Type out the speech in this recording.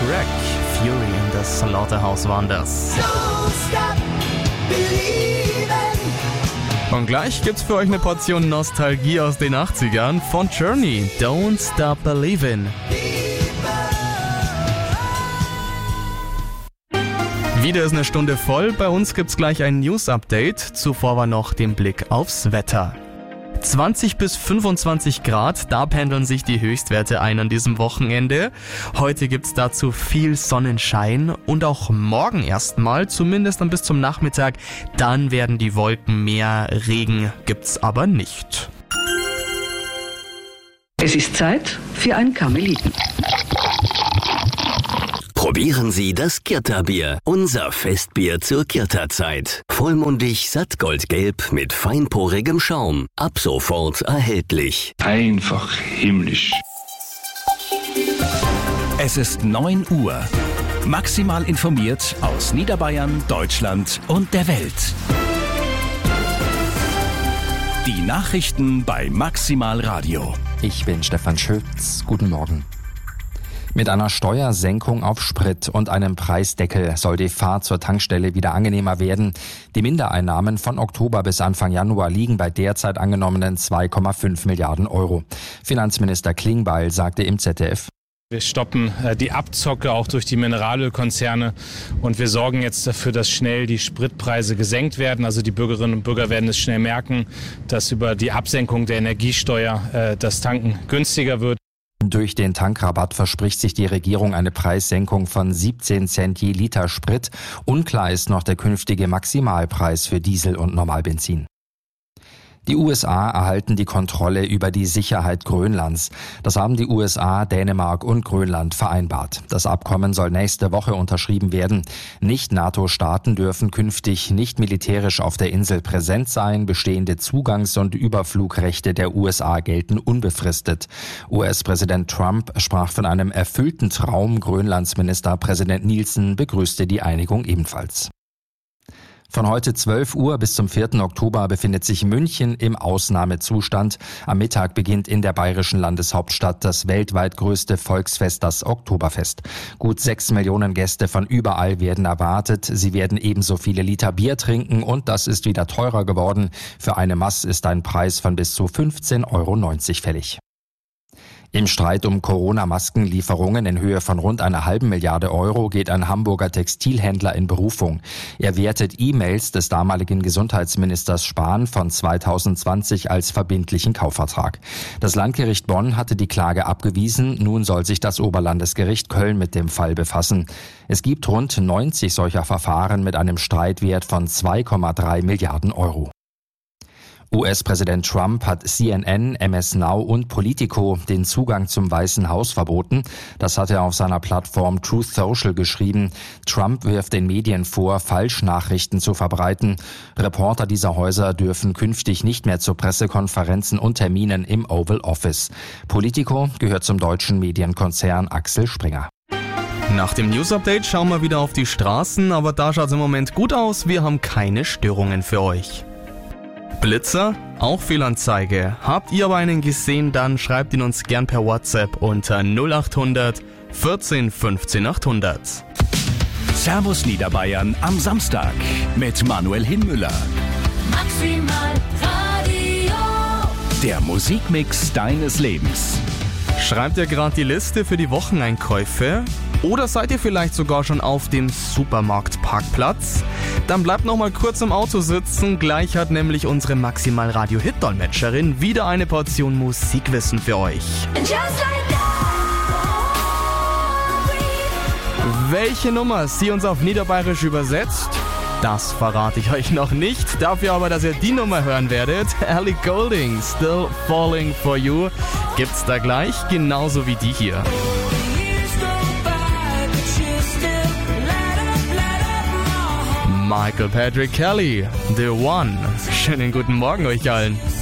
Greg. Fury in the Slaughterhouse waren das. Und gleich gibt's für euch eine Portion Nostalgie aus den 80ern von Journey. Don't Stop Believin'. Wieder ist eine Stunde voll. Bei uns gibt's gleich ein News-Update. Zuvor war noch den Blick aufs Wetter. 20 bis 25 Grad, da pendeln sich die Höchstwerte ein an diesem Wochenende. Heute gibt's dazu viel Sonnenschein und auch morgen erstmal, zumindest dann bis zum Nachmittag, dann werden die Wolken mehr, Regen gibt's aber nicht. Es ist Zeit für ein Karmeliten. Probieren Sie das Kirta-Bier, unser Festbier zur Kirta-Zeit. Vollmundig, sattgoldgelb mit feinporigem Schaum. Ab sofort erhältlich. Einfach himmlisch. Es ist 9 Uhr. Maximal informiert aus Niederbayern, Deutschland und der Welt. Die Nachrichten bei Maximal Radio. Ich bin Stefan Schütz. Guten Morgen. Mit einer Steuersenkung auf Sprit und einem Preisdeckel soll die Fahrt zur Tankstelle wieder angenehmer werden. Die Mindereinnahmen von Oktober bis Anfang Januar liegen bei derzeit angenommenen 2,5 Milliarden Euro. Finanzminister Klingbeil sagte im ZDF: Wir stoppen die Abzocke auch durch die Mineralölkonzerne und wir sorgen jetzt dafür, dass schnell die Spritpreise gesenkt werden. Also die Bürgerinnen und Bürger werden es schnell merken, dass über die Absenkung der Energiesteuer das Tanken günstiger wird. Durch den Tankrabatt verspricht sich die Regierung eine Preissenkung von 17 Cent je Liter Sprit. Unklar ist noch der künftige Maximalpreis für Diesel und Normalbenzin. Die USA erhalten die Kontrolle über die Sicherheit Grönlands. Das haben die USA, Dänemark und Grönland vereinbart. Das Abkommen soll nächste Woche unterschrieben werden. Nicht-NATO-Staaten dürfen künftig nicht militärisch auf der Insel präsent sein. Bestehende Zugangs- und Überflugrechte der USA gelten unbefristet. US-Präsident Trump sprach von einem erfüllten Traum. Grönlands Ministerpräsident Nielsen begrüßte die Einigung ebenfalls. Von heute 12 Uhr bis zum 4. Oktober befindet sich München im Ausnahmezustand. Am Mittag beginnt in der bayerischen Landeshauptstadt das weltweit größte Volksfest, das Oktoberfest. Gut 6 Millionen Gäste von überall werden erwartet. Sie werden ebenso viele Liter Bier trinken und das ist wieder teurer geworden. Für eine Maß ist ein Preis von bis zu 15,90 € fällig. Im Streit um Corona-Maskenlieferungen in Höhe von rund einer halben Milliarde Euro geht ein Hamburger Textilhändler in Berufung. Er wertet E-Mails des damaligen Gesundheitsministers Spahn von 2020 als verbindlichen Kaufvertrag. Das Landgericht Bonn hatte die Klage abgewiesen. Nun soll sich das Oberlandesgericht Köln mit dem Fall befassen. Es gibt rund 90 solcher Verfahren mit einem Streitwert von 2,3 Milliarden Euro. US-Präsident Trump hat CNN, MS Now und Politico den Zugang zum Weißen Haus verboten. Das hat er auf seiner Plattform Truth Social geschrieben. Trump wirft den Medien vor, Falschnachrichten zu verbreiten. Reporter dieser Häuser dürfen künftig nicht mehr zu Pressekonferenzen und Terminen im Oval Office. Politico gehört zum deutschen Medienkonzern Axel Springer. Nach dem News-Update schauen wir wieder auf die Straßen, aber da schaut es im Moment gut aus. Wir haben keine Störungen für euch. Blitzer, auch Fehlanzeige. Habt ihr aber einen gesehen, dann schreibt ihn uns gern per WhatsApp unter 0800 14 15 800. Servus Niederbayern am Samstag mit Manuel Hinmüller. Maximal Radio. Der Musikmix deines Lebens. Schreibt ihr gerade die Liste für die Wocheneinkäufe? Oder seid ihr vielleicht sogar schon auf dem Supermarktparkplatz? Dann bleibt noch mal kurz im Auto sitzen. Gleich hat nämlich unsere Maximal Radio Hit-Dolmetscherin wieder eine Portion Musikwissen für euch. Welche Nummer sie uns auf Niederbayerisch übersetzt? Das verrate ich euch noch nicht. Dafür aber, dass ihr die Nummer hören werdet. Ellie Goulding, Still Falling For You, gibt's da gleich, genauso wie die hier. Michael Patrick Kelly, The One. Schönen guten Morgen euch allen.